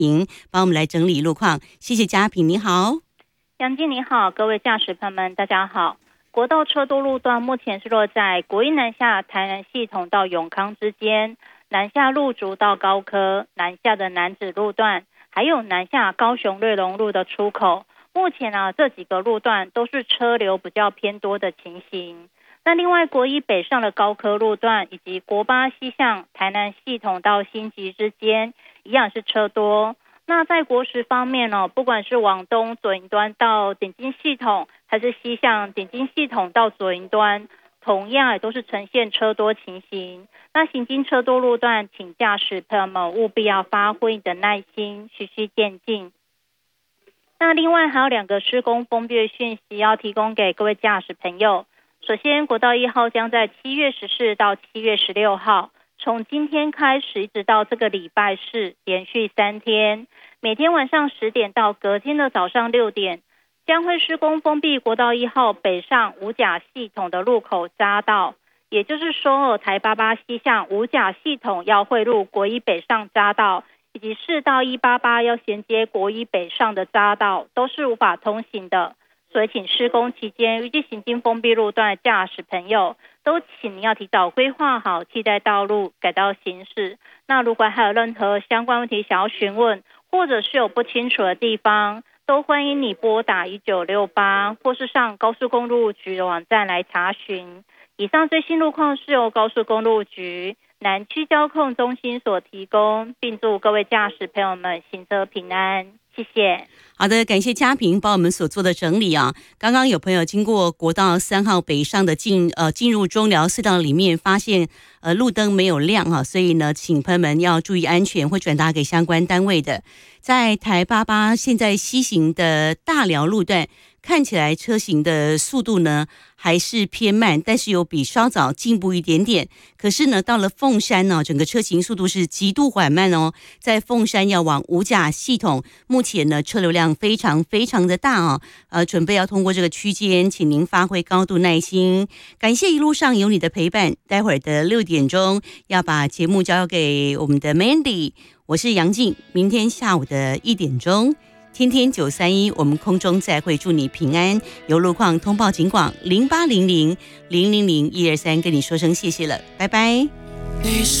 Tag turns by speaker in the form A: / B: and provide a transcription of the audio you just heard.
A: 平帮我们来整理路况。谢谢嘉平，你好。
B: 杨静你好，各位驾驶朋友们大家好。国道车多路段目前是落在国一南下台南系统到永康之间，南下路竹到高科，南下的南子路段，还有南下高雄瑞隆路的出口。目前这几个路段都是车流比较偏多的情形。那另外国一北上的高科路段以及国八西向台南系统到新集之间一样是车多。那在国十方面不管是往东左营端到顶金系统，还是西向顶金系统到左营端，同样也都是呈现车多情形。那行经车多路段，请驾驶朋友们务必要发挥你的耐心，循序渐进。那另外还有2个施工封闭的讯息要提供给各位驾驶朋友。首先，国道1号将在7月14到7月16号，从今天开始一直到这个礼拜四，连续3天，每天晚上10点到隔天的早上6点，将会施工封闭国道1号北上五甲系统的路口匝道。也就是说，台88西向五甲系统要汇入国一北上匝道，以及4到188要衔接国一北上的匝道，都是无法通行的。所以请施工期间预计行经封闭路段的驾驶朋友都请你要提早规划好替代道路改道行驶。那如果还有任何相关问题想要询问，或者是有不清楚的地方，都欢迎你拨打1968或是上高速公路局的网站来查询。以上最新路况是由高速公路局南区交控中心所提供，并祝各位驾驶朋友们行车平安，谢谢。
A: 好的，感谢嘉平帮我们所做的整理啊。刚刚有朋友经过国道3号北上的进入中寮隧道里面，发现路灯没有亮啊，所以呢，请朋友们要注意安全，会转达给相关单位的。在台88现在西行的大寮路段，看起来车行的速度呢还是偏慢，但是有比稍早进步一点点。可是呢，到了凤山呢，整个车行速度是极度缓慢哦。在凤山要往五甲系统，目前呢车流量非常非常的大哦。准备要通过这个区间，请您发挥高度耐心。感谢一路上有你的陪伴。待会儿的6点钟要把节目交给我们的 Mandy， 我是杨静。明天下午的1点钟。天天931，我们空中再会，祝你平安。有路况通报警广0800000123，跟你说声谢谢了，拜拜。